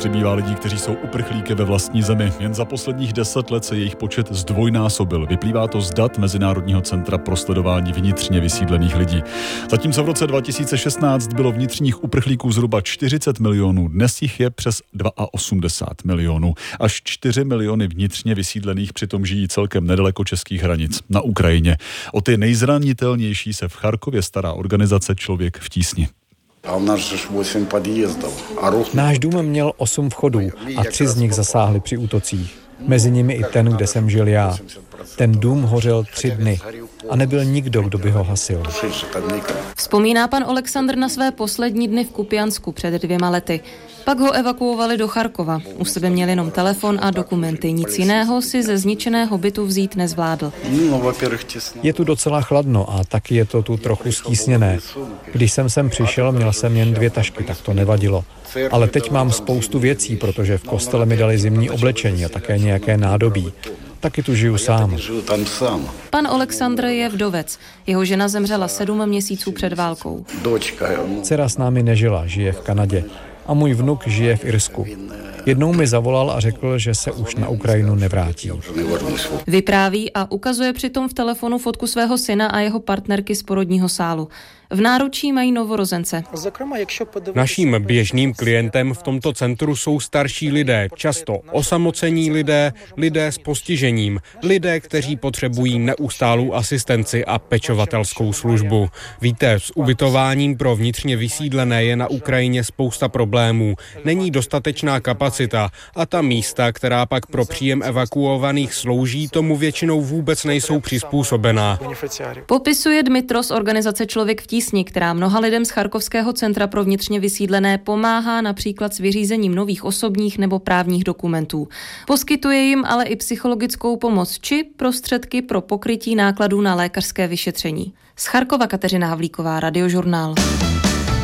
Přibývá lidí, kteří jsou uprchlíky ve vlastní zemi. Jen za posledních 10 let se jejich počet zdvojnásobil. Vyplývá to z dat Mezinárodního centra pro sledování vnitřně vysídlených lidí. Zatímco v roce 2016 bylo vnitřních uprchlíků zhruba 40 milionů, dnes jich je přes 82 milionů. Až 4 miliony vnitřně vysídlených přitom žijí celkem nedaleko českých hranic, na Ukrajině. O ty nejzranitelnější se v Charkově stará organizace Člověk v tísni. A u nás 8 podjezdů. Náš dům měl 8 vchodů a 3 z nich zasáhly při útocích. Mezi nimi i ten, kde jsem žil já. Ten dům hořel 3 dny a nebyl nikdo, kdo by ho hasil. Vzpomíná pan Oleksandr na své poslední dny v Kupiansku před 2 lety. Pak ho evakuovali do Charkova. U sebe měl jenom telefon a dokumenty. Nic jiného si ze zničeného bytu vzít nezvládl. Je tu docela chladno a taky je to tu trochu stísněné. Když jsem sem přišel, měl jsem jen 2 tašky, tak to nevadilo. Ale teď mám spoustu věcí, protože v kostele mi dali zimní oblečení a také nějaké nádobí. Taky tu žiju sám. Pan Oleksandr je vdovec. Jeho žena zemřela 7 měsíců před válkou. Dcera s námi nežila, žije v Kanadě. A můj vnuk žije v Irsku. Jednou mi zavolal a řekl, že se už na Ukrajinu nevrátí. Vypráví a ukazuje přitom v telefonu fotku svého syna a jeho partnerky z porodního sálu. V náručí mají novorozence. Naším běžným klientem v tomto centru jsou starší lidé, často osamocení lidé, lidé s postižením, lidé, kteří potřebují neustálou asistenci a pečovatelskou službu. Víte, s ubytováním pro vnitřně vysídlené je na Ukrajině spousta problémů. Není dostatečná kapacita a ta místa, která pak pro příjem evakuovaných slouží, tomu většinou vůbec nejsou přizpůsobená. Popisuje Dmytro z organizace Člověk v tísni, která mnoha lidem z Charkovského centra pro vnitřně vysídlené pomáhá například s vyřízením nových osobních nebo právních dokumentů. Poskytuje jim ale i psychologickou pomoc či prostředky pro pokrytí nákladů na lékařské vyšetření. Z Charkova Kateřina Havlíková, Radiožurnál.